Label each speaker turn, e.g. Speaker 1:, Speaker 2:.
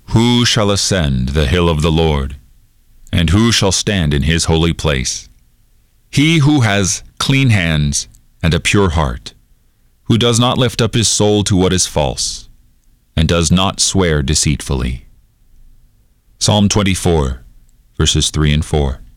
Speaker 1: Who shall ascend the hill of the Lord? And who shall stand in his holy place? He who has clean hands and a pure heart, who does not lift up his soul to what is false, and does not swear deceitfully. Psalm 24, verses 3 and 4.